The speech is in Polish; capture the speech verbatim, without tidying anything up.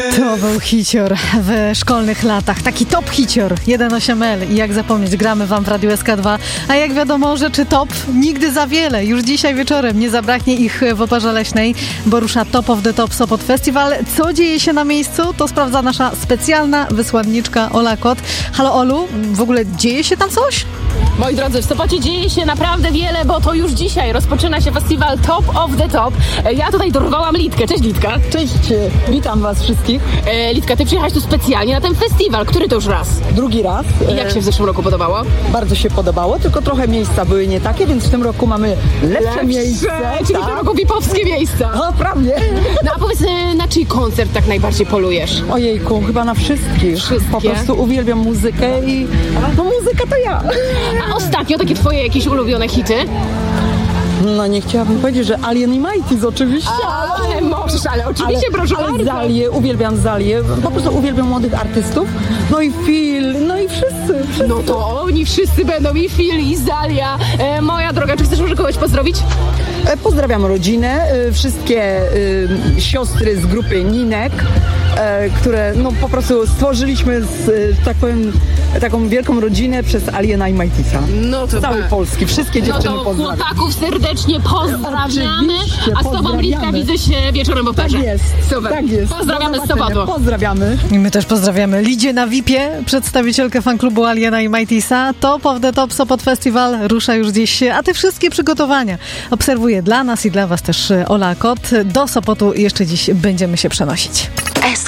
To był hicior w szkolnych latach. Taki top hicior, jeden osiem L. I jak zapomnieć, gramy wam w Radiu S K dwa. A jak wiadomo, rzeczy top nigdy za wiele. Już dzisiaj wieczorem nie zabraknie ich w Oparze Leśnej, bo rusza Top of the Top Sopot Festival. Co dzieje się na miejscu, to sprawdza nasza specjalna wysłanniczka Ola Kot. Halo Olu, w ogóle dzieje się tam coś? Moi drodzy, w Sopocie dzieje się naprawdę wiele, bo to już dzisiaj rozpoczyna się festiwal Top of the Top. Ja tutaj dorwałam Litkę. Cześć Litka. Cześć, witam was wszystkich. E, Litka, ty przyjechałaś tu specjalnie na ten festiwal. Który to już raz? Drugi raz. I jak się w zeszłym roku podobało? Bardzo się podobało, tylko trochę miejsca były nie takie, więc w tym roku mamy lepsze, lepsze. miejsce. Czyli tak. w tym roku vipowskie miejsca. O, prawie. No a powiedz, na czyj koncert tak najbardziej polujesz? Ojejku, chyba na wszystkich. Wszystkie? Po prostu uwielbiam muzykę i no muzyka to ja. A ostatnio takie twoje jakieś ulubione hity? No nie chciałabym powiedzieć, że Alien i Mighty's oczywiście. Ale możesz, ale oczywiście, ale, proszę ale bardzo. Zalię, uwielbiam Zalię, po prostu uwielbiam młodych artystów. No i Phil, no i wszyscy, wszyscy. No to oni wszyscy będą, i Phil, i Zalia. E, moja droga, czy chcesz może kogoś pozdrowić? E, pozdrawiam rodzinę, e, wszystkie e, siostry z grupy Ninek, e, które no po prostu stworzyliśmy z, e, tak powiem, taką wielką rodzinę przez Aliena i Mighty'sa. No to z całej tak. Polski, wszystkie dziewczyny no to pozdrawiam. chłopaków serdecznie pozdrawiamy, Oczywiście, a z tobą Litka widzę się wieczorem w Operze. Tak jest, Super. tak jest. Pozdrawiamy z Sopotu. Pozdrawiamy. I my też pozdrawiamy Lidzie na vipie, przedstawicielkę fanklubu Aliena i Mighty'sa. Top of the Top Sopot Festival rusza już dziś, a te wszystkie przygotowania obserwuje dla nas i dla was też Ola Kot. Do Sopotu jeszcze dziś będziemy się przenosić. S